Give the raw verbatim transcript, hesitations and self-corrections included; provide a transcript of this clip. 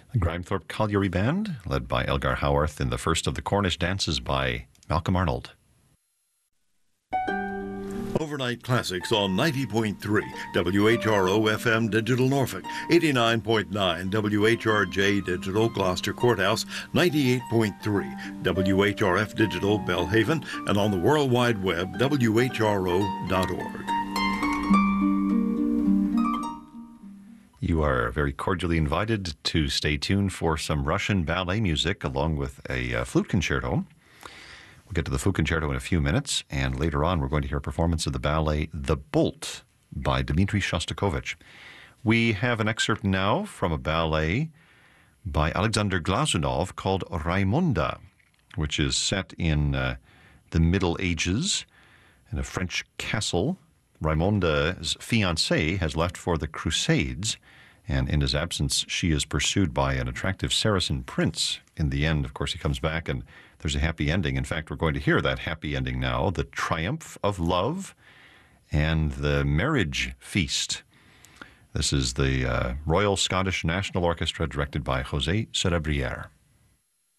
The Grimethorpe Colliery Band, led by Elgar Howarth in the first of the Cornish dances by Malcolm Arnold. Overnight Classics on ninety point three W H R O F M Digital Norfolk, eighty-nine point nine W H R J Digital Gloucester Courthouse, ninety-eight point three W H R F Digital Belhaven, and on the World Wide Web, W H R O dot org. You are very cordially invited to stay tuned for some Russian ballet music along with a uh, flute concerto. We'll get to the flute concerto in a few minutes, and later on we're going to hear a performance of the ballet The Bolt by Dmitri Shostakovich. We have an excerpt now from a ballet by Alexander Glazunov called Raimonda, which is set in uh, the Middle Ages in a French castle. Raimonda's fiancé has left for the Crusades, and in his absence, she is pursued by an attractive Saracen prince. In the end, of course, he comes back and there's a happy ending. In fact, we're going to hear that happy ending now, the triumph of love and the marriage feast. This is the uh, Royal Scottish National Orchestra, directed by José Cerebrière.